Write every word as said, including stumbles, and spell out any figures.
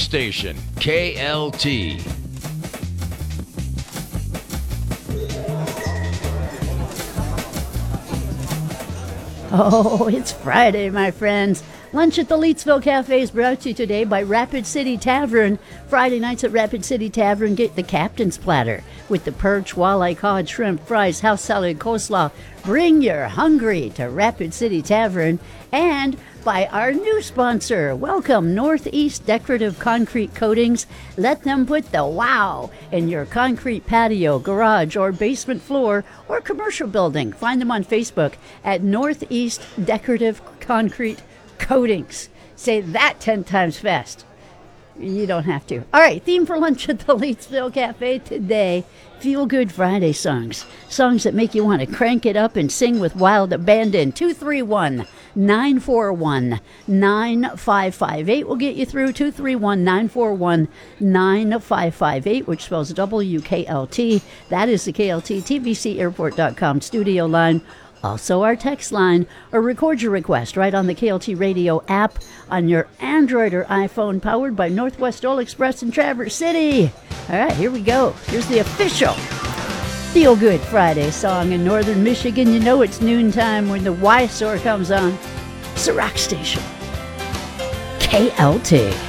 station, K L T. Oh, it's Friday, my friends. Lunch at the Leetsville Cafe is brought to you today by Rapid City Tavern. Friday nights at Rapid City Tavern, get the captain's platter with the perch, walleye, cod, shrimp, fries, house salad, coleslaw. Bring your hungry to Rapid City Tavern. And by our new sponsor, welcome Northeast Decorative Concrete Coatings. Let them put the wow in your concrete patio, garage, or basement floor, or commercial building. Find them on Facebook at Northeast Decorative Concrete Coatings. Say that ten times fast. You don't have to. All right, theme for lunch at the Leetsville Cafe today. Feel Good Friday songs. Songs that make you want to crank it up and sing with wild abandon. two three one, nine four one, nine five five eight will get you through. two three one, nine four one, nine five five eight, which spells W K L T. That is the K L T T V C airport dot com studio line. Also our text line, or record your request right on the K L T radio app on your Android or iPhone, powered by Northwest Oil Express in Traverse City. All right, here we go. Here's the official Feel Good Friday song in northern Michigan. You know it's noontime when the Y-Store comes on. It's the rock station, K L T.